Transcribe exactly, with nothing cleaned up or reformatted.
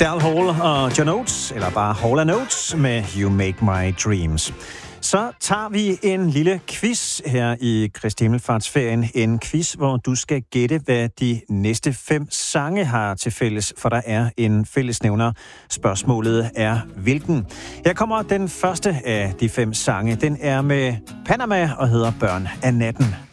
Dal Hall og John Oates, eller bare Hall and Oates med You Make My Dreams. Så tager vi en lille quiz her i Kristi Himmelfartsferien. En quiz, hvor du skal gætte, hvad de næste fem sange har til fælles, for der er en fællesnævner. Spørgsmålet er, hvilken? Her kommer den første af de fem sange. Den er med Panama og hedder Børn af natten.